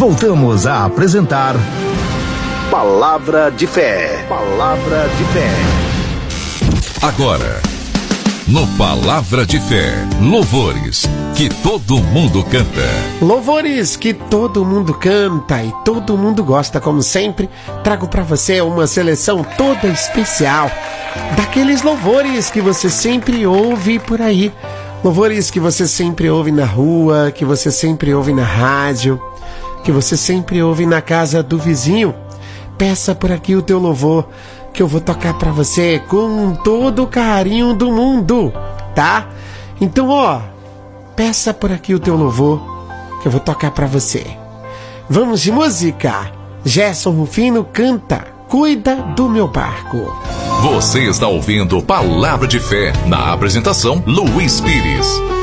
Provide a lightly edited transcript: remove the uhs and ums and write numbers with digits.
voltamos a apresentar Palavra de Fé. Palavra de Fé. Agora, no Palavra de Fé, louvores que todo mundo canta. Louvores que todo mundo canta e todo mundo gosta, como sempre. Trago para você uma seleção toda especial daqueles louvores que você sempre ouve por aí. Louvores que você sempre ouve na rua, que você sempre ouve na rádio, que você sempre ouve na casa do vizinho. Peça por aqui o teu louvor, que eu vou tocar pra você com todo o carinho do mundo, tá? Então, peça por aqui o teu louvor, que eu vou tocar pra você. Vamos de música. Gerson Rufino canta Cuida do Meu Barco. Você está ouvindo Palavra de Fé, na apresentação Luiz Pires.